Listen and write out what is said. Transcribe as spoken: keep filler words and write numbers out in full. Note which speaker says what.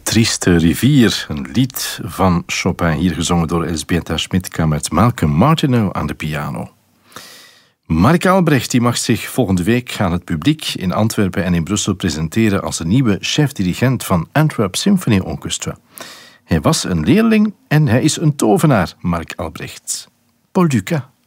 Speaker 1: Trieste rivier, een lied van Chopin, hier gezongen door Elzbieta Schmidtka met Malcolm Martineau aan de piano. Marc Albrecht die mag zich volgende week aan het publiek in Antwerpen en in Brussel presenteren als de nieuwe chef-dirigent van Antwerp Symphony Orchestra. Hij was een leerling en hij is een tovenaar, Marc Albrecht. Paul Dukas.